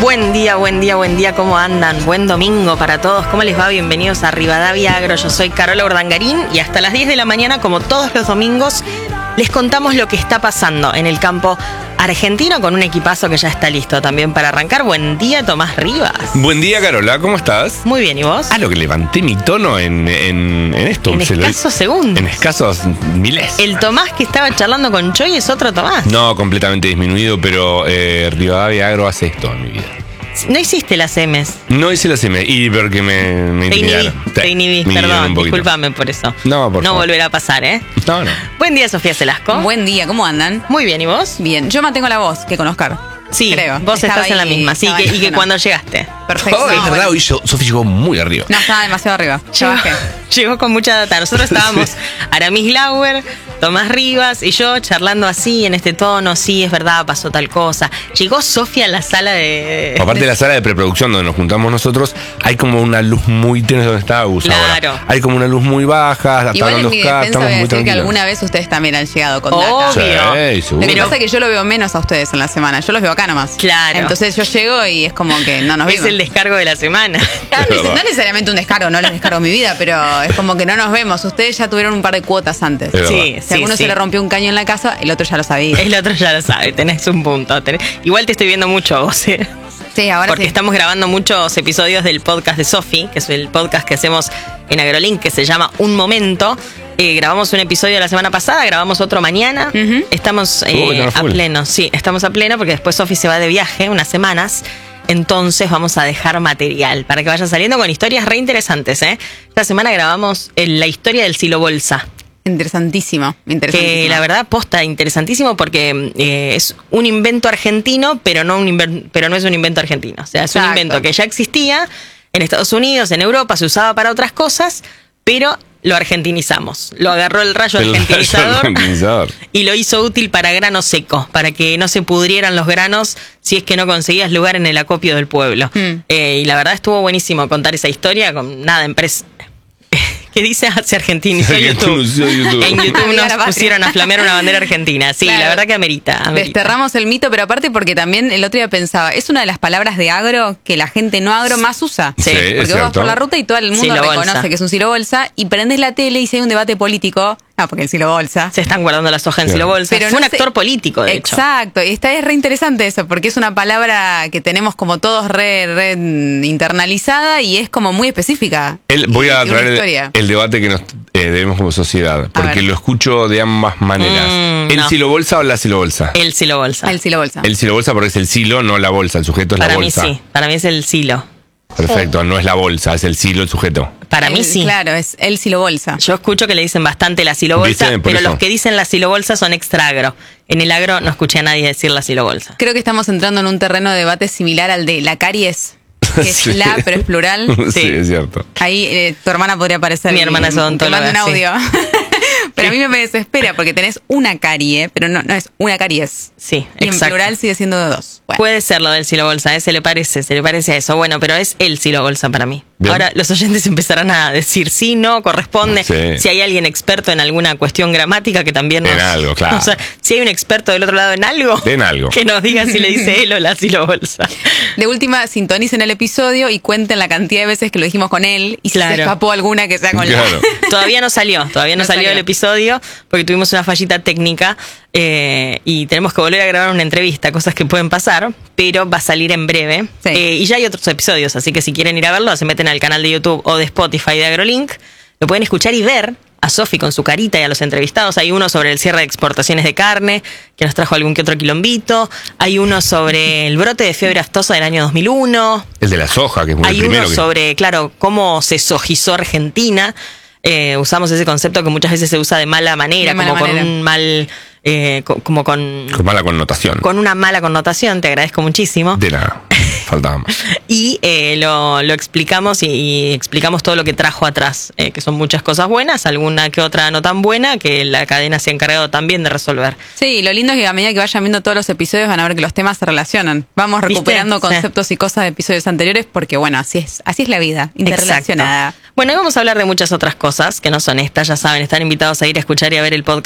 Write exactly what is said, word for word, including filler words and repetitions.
Buen día, buen día, buen día, ¿cómo andan? Buen domingo para todos, ¿cómo les va? Bienvenidos a Rivadavia Agro, yo soy Carola Urdangarín y hasta las diez de la mañana, como todos los domingos, les contamos lo que está pasando en el campo argentino con un equipazo que ya está listo también para arrancar. Buen día, Tomás Rivas. Buen día, Carola, ¿cómo estás? Muy bien, ¿y vos? Ah, lo que levanté mi tono en, en, en esto. En Se escasos lo, segundos. En escasos miles. El Tomás que estaba charlando con Choy es otro Tomás. No, completamente disminuido, pero eh, Rivadavia Agro hace esto en mi vida. No hiciste las M's. No hice las M, y porque me, me Te inhibí, intimidaron. te inhibí, me inhibieron perdón, un poquito. discúlpame por eso. No, por No favor. volverá a pasar, ¿eh? No, no. Buen día, Sofía Celasco. Buen día, ¿cómo andan? Muy bien, ¿y vos? Bien, yo mantengo la voz que con Oscar. Sí, creo. vos Estaba estás en la ahí, misma, sí, estaba que, ahí, y que no. cuando llegaste. Perfecto. Oh, es No, verdad, bueno. hoy yo- Sofi llegó muy arriba. No, estaba demasiado arriba. Ya Llegó, bajé. llegó con mucha data. Nosotros estábamos, Sí. Aramis Lauer, Tomás Rivas y yo charlando así, en este tono, sí, es verdad, pasó tal cosa. Llegó Sofía a la sala de... Aparte de la sala de preproducción donde nos juntamos nosotros, hay como una luz muy tenue donde está Agus Claro. ahora. Hay como una luz muy baja, está Igual en hablando mi Oscar, defensa estamos voy a muy decir que tranquilos. alguna vez ustedes también han llegado con Obvio. data. Sí, seguro. Lo que Pero- pasa es que yo lo veo menos a ustedes en la semana. Yo los veo acá nomás. Claro. Entonces yo llego y es como que no nos Es vemos. el descargo de la semana. No, no necesariamente un descargo, no les descargo mi vida, pero es como que no nos vemos. Ustedes ya tuvieron un par de cuotas antes. Es Sí, verdad. Si sí, a alguno sí. se le rompió un caño en la casa, el otro ya lo sabía. El otro ya lo sabe, tenés un punto. tenés- Igual te estoy viendo mucho a vos, ¿eh? Sí, ahora Porque sí. estamos grabando muchos episodios del podcast de Sofi, que es el podcast que hacemos en AgroLink, que se llama Un Momento. Eh, grabamos un episodio la semana pasada, grabamos otro mañana. Ujú. Estamos eh, Uh, ya no a full. pleno, sí, estamos a pleno porque después Sofi se va de viaje unas semanas. Entonces vamos a dejar material para que vaya saliendo con historias re interesantes, ¿eh? Esta semana grabamos eh, la historia del silo bolsa. Interesantísimo, interesantísimo. Que la verdad posta interesantísimo porque eh, es un invento argentino, pero no un inven- pero no es un invento argentino. O sea, es un Exacto. invento que ya existía en Estados Unidos, en Europa, se usaba para otras cosas, pero lo argentinizamos. Lo agarró el rayo El rayo argentinizador argentinizador. y lo hizo útil para grano seco, para que no se pudrieran los granos si es que no conseguías lugar en el acopio del pueblo. Mm. Eh, y la verdad estuvo buenísimo contar esa historia con nada, empresa. ¿Qué dice? Se argentinizó Se YouTube. argentinizó YouTube. En YouTube Viva la nos patria. pusieron a flamear una bandera argentina. Sí, Claro. la verdad que amerita. amerita. Desterramos el mito, pero aparte porque también el otro día pensaba, es una de las palabras de agro que la gente no agro más usa. Sí, Sí, Porque es vos vas cierto. por la ruta y todo el mundo Silo reconoce bolsa. que es un silo bolsa y prendés la tele y si hay un debate político, no, porque el silo bolsa. Se están guardando las hojas en Claro. silo bolsa. Pero Fue no un sé- actor político, de hecho. Exacto, y está es re interesante eso, porque es una palabra que tenemos como todos re, re internalizada y es como muy específica. El- voy a Y una traer el, historia. el debate que nos eh, debemos como sociedad, porque ver. lo escucho de ambas maneras. Mm, ¿El no. silo bolsa o la silo bolsa? El silo bolsa. El silo bolsa. El silo bolsa porque es el silo, no la bolsa. El sujeto es Para la mí bolsa. sí. Para mí es el silo. Perfecto, no es la bolsa, es el silo, el sujeto. Para El- mí sí. Claro, es el silo bolsa. Yo escucho que le dicen bastante la silo bolsa, ¿Viste? Por pero eso. los que dicen la silo bolsa son extra agro. En el agro no escuché a nadie decir la silo bolsa. Creo que estamos entrando en un terreno de debate similar al de la caries, que es Sí. la, pero es plural. Sí, Sí. es cierto. Ahí eh, tu hermana podría aparecer. Mi y- hermana es te odontóloga, manda un sí. audio. Pero a mí me desespera porque tenés una carie, pero no, no es una caries. Sí, Y en exacto. plural sigue siendo de dos. Bueno. Puede ser lo del silo bolsa, ¿eh? Se le parece, se le parece a eso. Bueno, pero es el silo bolsa para mí. Bien. Ahora los oyentes empezarán a decir sí, no, corresponde. Sí. Si hay alguien experto en alguna cuestión gramática que también nos... En algo, claro. O sea, si hay un experto del otro lado en algo... En algo. Que nos diga si le dice él o la silo bolsa. De última, sintonicen el episodio y cuenten la cantidad de veces que lo dijimos con él y si Claro. se escapó alguna que sea con Claro. la. Todavía no salió, todavía no, No salió, salió. el episodio porque tuvimos una fallita técnica eh, y tenemos que volver a grabar una entrevista, cosas que pueden pasar, pero va a salir en breve. Sí. Eh, y ya hay otros episodios, así que si quieren ir a verlo, se meten al canal de YouTube o de Spotify de AgroLink, lo pueden escuchar y ver a Sofi con su carita y a los entrevistados. Hay uno sobre el cierre de exportaciones de carne, que nos trajo algún que otro quilombito. Hay uno sobre el brote de fiebre aftosa del año dos mil uno. El de la soja, que es muy Hay el primero. uno que- sobre, claro, cómo se sojizó Argentina. Eh, usamos ese concepto que muchas veces se usa de mala manera, De mala como manera. con un mal, eh, co- como con, Con mala connotación. con una mala connotación. Te agradezco muchísimo. De nada. Faltaba más. Y eh, lo, lo explicamos y, y explicamos todo lo que trajo atrás, eh, que son muchas cosas buenas, alguna que otra no tan buena, que la cadena se ha encargado también de resolver. Sí, lo lindo es que a medida que vayan viendo todos los episodios van a ver que los temas se relacionan. Vamos ¿Viste? recuperando Sí. conceptos y cosas de episodios anteriores porque, bueno, así es, así es la vida, interrelacionada. Exacto. Bueno, hoy vamos a hablar de muchas otras cosas que no son estas, ya saben, están invitados a ir a escuchar y a ver el podcast